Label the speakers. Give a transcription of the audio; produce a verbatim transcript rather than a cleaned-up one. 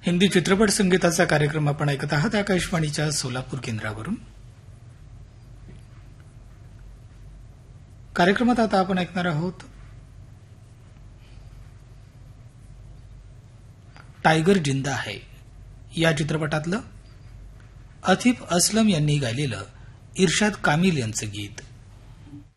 Speaker 1: हिंदी चित्रपट संगीताचा कार्यक्रम आपण ऐकत आहात आकाशवाणीच्या सोलापूर केंद्रावरून. कार्यक्रमात आता आपण ऐकणार आहोत टायगर जिंदा है या चित्रपटातलं आतिफ असलम यांनी गायलेलं इर्शाद कामिल यांचं गीत.